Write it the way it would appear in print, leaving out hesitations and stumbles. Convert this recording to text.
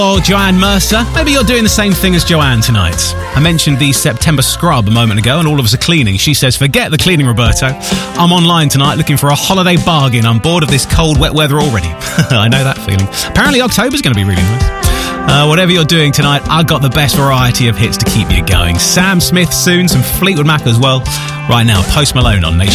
Oh, Joanne Mercer. Maybe you're doing the same thing as Joanne tonight. I mentioned the September scrub a moment ago and all of us are cleaning. She says, forget the cleaning, Roberto. I'm online tonight looking for a holiday bargain. I'm bored of this cold, wet weather already. I know that feeling. Apparently October's going to be really nice. Whatever you're doing tonight, I've got the best variety of hits to keep you going. Sam Smith soon, some Fleetwood Mac as well. Right now, Post Malone on Nation.